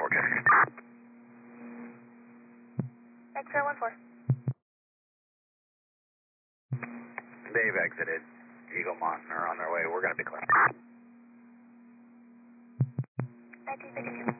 X-014. They've exited. Eagle Mountain are on their way. We're going to be clear. 1952.